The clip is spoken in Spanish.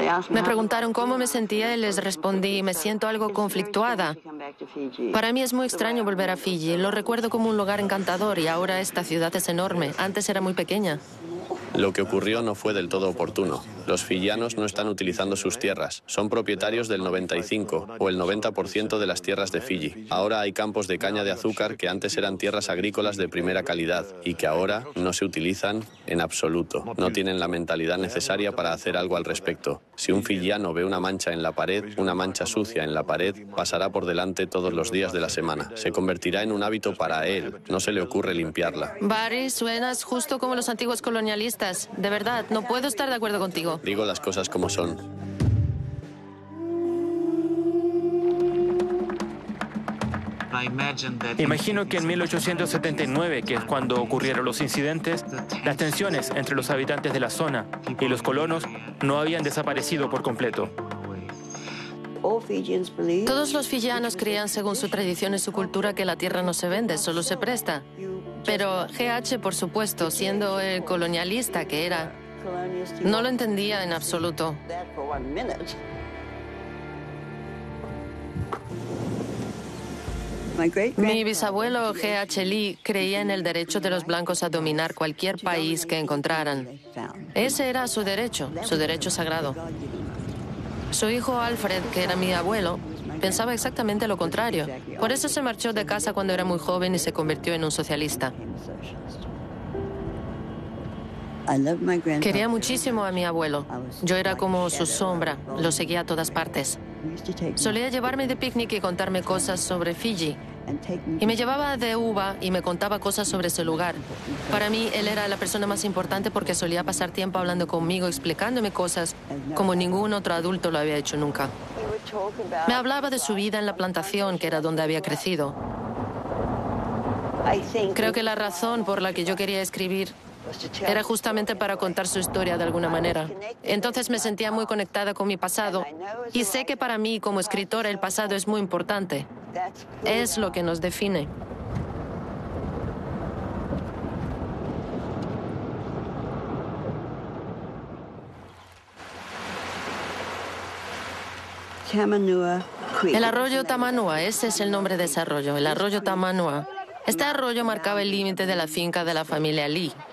Me preguntaron cómo me sentía y les respondí, me siento algo conflictuada. Para mí es muy extraño volver a Fiji. Lo recuerdo como un lugar encantador y ahora esta ciudad es enorme. Antes era muy pequeña. Lo que ocurrió no fue del todo oportuno. Los fiyianos no están utilizando sus tierras. Son propietarios del 95 o el 90% de las tierras de Fiji. Ahora hay campos de caña de azúcar que antes eran tierras agrícolas de primera calidad y que ahora no se utilizan en absoluto. No tienen la mentalidad necesaria para hacer algo al respecto. Si un fiyiano ve una mancha en la pared, una mancha sucia en la pared, pasará por delante todos los días de la semana. Se convertirá en un hábito para él. No se le ocurre limpiarla. Barry, suenas justo como los antiguos colonialistas. De verdad, no puedo estar de acuerdo contigo. Digo las cosas como son. Imagino que en 1879, que es cuando ocurrieron los incidentes, las tensiones entre los habitantes de la zona y los colonos no habían desaparecido por completo. Todos los fiyianos creían, según su tradición y su cultura, que la tierra no se vende, solo se presta. Pero GH, por supuesto, siendo el colonialista que era, no lo entendía en absoluto. Mi bisabuelo G.H. Lee creía en el derecho de los blancos a dominar cualquier país que encontraran. Ese era su derecho sagrado. Su hijo Alfred, que era mi abuelo, pensaba exactamente lo contrario. Por eso se marchó de casa cuando era muy joven y se convirtió en un socialista. Quería muchísimo a mi abuelo. Yo era como su sombra, lo seguía a todas partes. Solía llevarme de picnic y contarme cosas sobre Fiji. Y me llevaba de uva y me contaba cosas sobre ese lugar. Para mí, él era la persona más importante porque solía pasar tiempo hablando conmigo, explicándome cosas como ningún otro adulto lo había hecho nunca. Me hablaba de su vida en la plantación, que era donde había crecido. Creo que la razón por la que yo quería escribir era justamente para contar su historia de alguna manera. Entonces me sentía muy conectada con mi pasado y sé que para mí como escritora el pasado es muy importante. Es lo que nos define. El arroyo Tamanua, ese es el nombre de ese arroyo, el arroyo Tamanua. Este arroyo marcaba el límite de la finca de la familia Lee.